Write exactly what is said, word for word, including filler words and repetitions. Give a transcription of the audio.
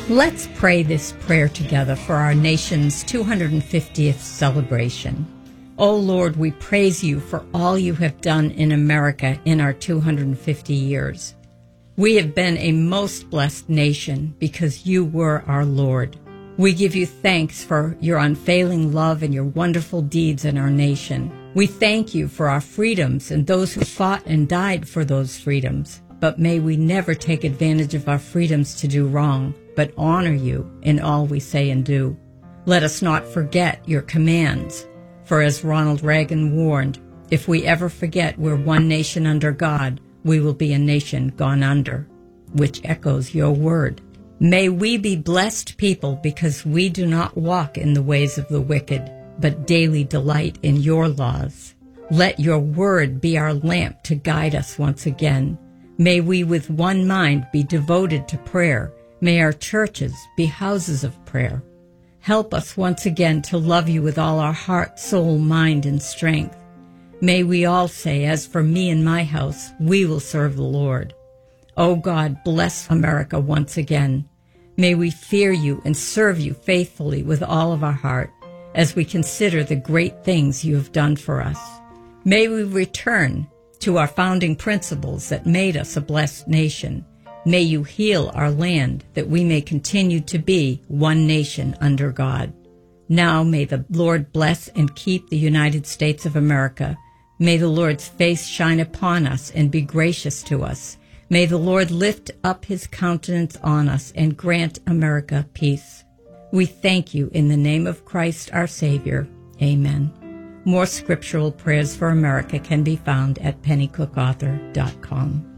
Let's pray this prayer together for our nation's two hundred fiftieth celebration. O Lord, we praise you for all you have done in America in our two hundred fifty years. We have been a most blessed nation because you were our Lord. We give you thanks for your unfailing love and your wonderful deeds in our nation. We thank you for our freedoms and those who fought and died for those freedoms. But may we never take advantage of our freedoms to do wrong, but honor you in all we say and do. Let us not forget your commands. For as Ronald Reagan warned, if we ever forget we're one nation under God, we will be a nation gone under, which echoes your word. May we be blessed people because we do not walk in the ways of the wicked, but daily delight in your laws. Let your word be our lamp to guide us once again. May we with one mind be devoted to prayer. May our churches be houses of prayer. Help us once again to love you with all our heart, soul, mind, and strength. May we all say, as for me and my house, we will serve the Lord. O God, bless America once again. May we fear you and serve you faithfully with all of our heart as we consider the great things you have done for us. May we return to our founding principles that made us a blessed nation. May you heal our land that we may continue to be one nation under God. Now may the Lord bless and keep the United States of America. May the Lord's face shine upon us and be gracious to us. May the Lord lift up his countenance on us and grant America peace. We thank you in the name of Christ our Savior. Amen. More scriptural prayers for America can be found at pennycookauthor dot com.